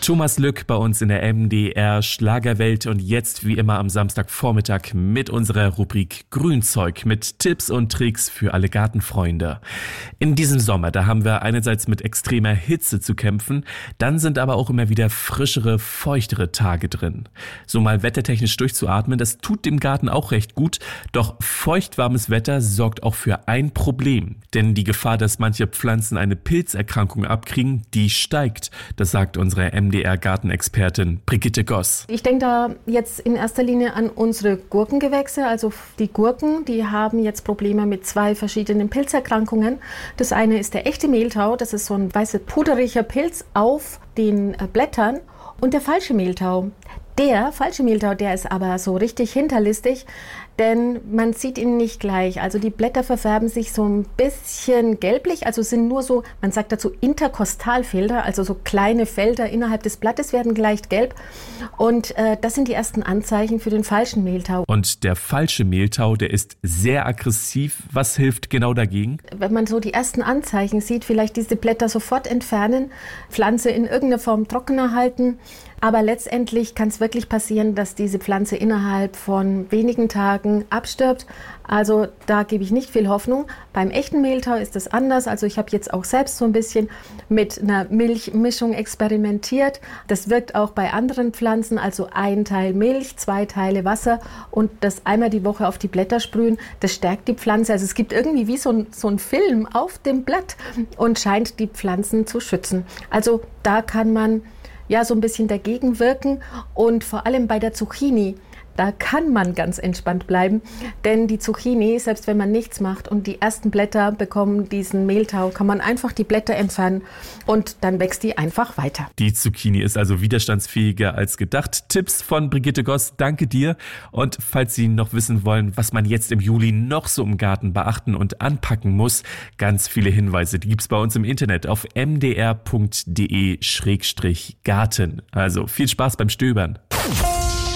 Thomas Lück bei uns in der MDR Schlagerwelt und jetzt wie immer am Samstagvormittag mit unserer Rubrik Grünzeug mit Tipps und Tricks für alle Gartenfreunde. In diesem Sommer, da haben wir einerseits mit extremer Hitze zu kämpfen, dann sind aber auch immer wieder frischere, feuchtere Tage drin. So mal wettertechnisch durchzuatmen, das tut dem Garten auch recht gut, doch feuchtwarmes Wetter sorgt auch für ein Problem. Denn die Gefahr, dass manche Pflanzen eine Pilzerkrankung abkriegen, die steigt. Das sagt unsere MDR-Gartenexpertin Brigitte Goss. Ich denke da jetzt in erster Linie an unsere Gurkengewächse. Also die Gurken, die haben jetzt Probleme mit 2 verschiedenen Pilzerkrankungen. Das eine ist der echte Mehltau, das ist so ein weißer, puderiger Pilz auf den Blättern. Und der falsche Mehltau. Der falsche Mehltau, der ist aber so richtig hinterlistig, denn man sieht ihn nicht gleich. Also die Blätter verfärben sich so ein bisschen gelblich, also sind nur so, man sagt dazu Interkostalfelder, also so kleine Felder innerhalb des Blattes werden leicht gelb. Und das sind die ersten Anzeichen für den falschen Mehltau. Und der falsche Mehltau, der ist sehr aggressiv. Was hilft genau dagegen? Wenn man so die ersten Anzeichen sieht, vielleicht diese Blätter sofort entfernen, Pflanze in irgendeiner Form trockener halten. Aber letztendlich kann es wirklich passieren, dass diese Pflanze innerhalb von wenigen Tagen abstirbt. Also da gebe ich nicht viel Hoffnung. Beim echten Mehltau ist das anders. Also ich habe jetzt auch selbst so ein bisschen mit einer Milchmischung experimentiert. Das wirkt auch bei anderen Pflanzen. Also 1 Teil Milch, 2 Teile Wasser und das einmal die Woche auf die Blätter sprühen. Das stärkt die Pflanze. Also es gibt irgendwie wie so ein Film auf dem Blatt und scheint die Pflanzen zu schützen. Also da kann man ja so ein bisschen dagegen wirken und vor allem bei der Zucchini, da kann man ganz entspannt bleiben, denn die Zucchini, selbst wenn man nichts macht und die ersten Blätter bekommen diesen Mehltau, kann man einfach die Blätter entfernen und dann wächst die einfach weiter. Die Zucchini ist also widerstandsfähiger als gedacht. Tipps von Brigitte Goss, danke dir. Und falls Sie noch wissen wollen, was man jetzt im Juli noch so im Garten beachten und anpacken muss, ganz viele Hinweise, die gibt's bei uns im Internet auf mdr.de/garten. Also viel Spaß beim Stöbern.